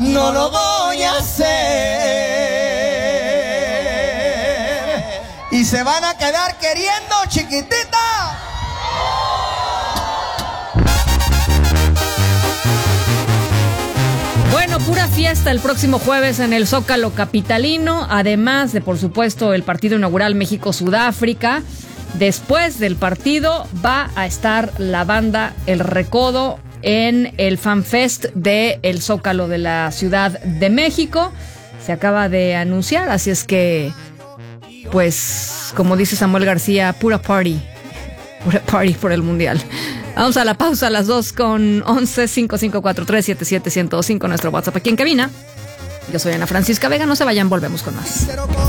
no lo voy a hacer. Y se van a quedar queriendo, chiquitita. Bueno, pura fiesta el próximo jueves en el Zócalo capitalino, además de, por supuesto, el partido inaugural México-Sudáfrica. Después del partido va a estar la banda El Recodo en el FanFest de el Zócalo de la Ciudad de México. Se acaba de anunciar, así es que, pues, como dice Samuel García, pura party por el Mundial. Vamos a la pausa a las 2:11, 5543-77105, nuestro WhatsApp aquí en cabina. Yo soy Ana Francisca Vega, no se vayan, volvemos con más.